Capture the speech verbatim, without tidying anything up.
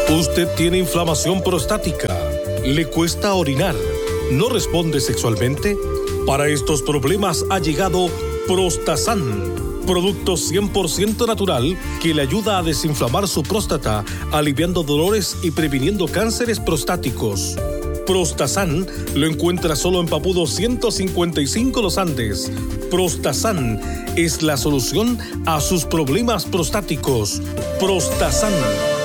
Usted tiene inflamación prostática, le cuesta orinar, no responde sexualmente. Para estos problemas ha llegado Prostasan, producto cien por ciento natural que le ayuda a desinflamar su próstata, aliviando dolores y previniendo cánceres prostáticos. Prostasan lo encuentra solo en Papudo ciento cincuenta y cinco Los Andes. Prostasan es la solución a sus problemas prostáticos. Prostasan.